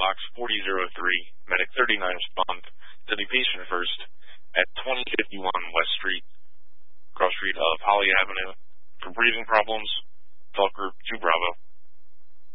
Box 4003, Medic 39 respond to the patient first at 2051 West Street, cross street of Holly Avenue, for breathing problems. Talk Group 2 Bravo.